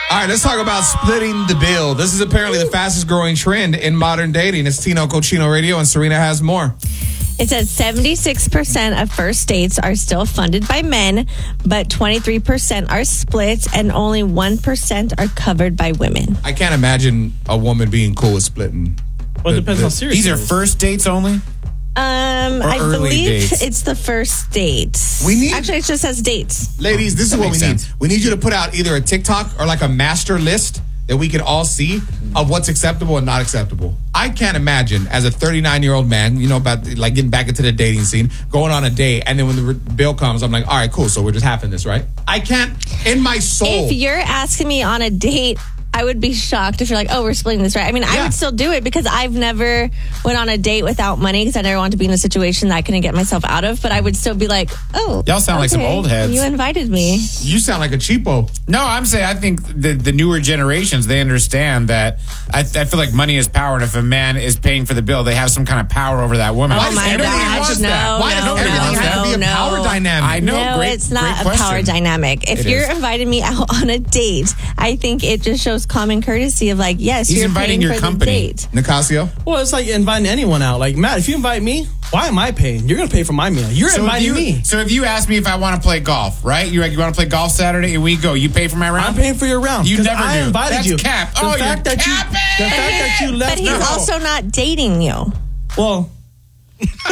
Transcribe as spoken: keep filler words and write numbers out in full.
All right, let's talk about splitting the bill. This is apparently the fastest growing trend in modern dating. It's Tino Cochino Radio, and Serena has more. It says seventy-six percent of first dates are still funded by men, but twenty-three percent are split, and only one percent are covered by women. I can't imagine a woman being cool with splitting. Well, it depends how serious. These it are is. first dates only? Um, I early believe dates? it's the first date. We need- Actually, it just says dates. Ladies, this is what we makes need. sense. We need you to put out either a TikTok or like a master list that we can all see of what's acceptable and not acceptable. I can't imagine as a thirty-nine-year-old man, you know, about like getting back into the dating scene, going on a date, and then when the re- bill comes, I'm like, all right, cool, so we're just having this, right? I can't, in my soul. If you're asking me on a date, I would be shocked if you're like, oh, we're splitting this, right? I mean, I Yeah. would still do it because I've never went on a date without money because I never want to be in a situation that I couldn't get myself out of. But I would still be like, oh, Y'all sound like some okay, old heads. You invited me. You sound like a cheapo. No, I'm saying I think the, the newer generations, they understand that. I, I feel like money is power, and if a man is paying for the bill, they have some kind of power over that woman. Oh Why does my everybody gosh, wants no, that? Why does no, everything no, have to be a no, power no. dynamic? I know. No, great, it's not great a question. power dynamic. If It you're is. inviting me out on a date, I think it just shows common courtesy of like, yes, He's you're inviting paying your for company. the date. Nicasio? Well, it's like inviting anyone out. Like, Matt, if you invite me, why am I paying? You're going to pay for my meal. You're So if, inviting you, me. so if you ask me if I want to play golf, right? You're like, you want to play golf Saturday, and we go. You pay for my round? I'm paying for your round. You 'cause never I do. invited That's you. cap. The Oh, fact you're that you, capping. the fact that you left. But he's No. also not dating you. Well,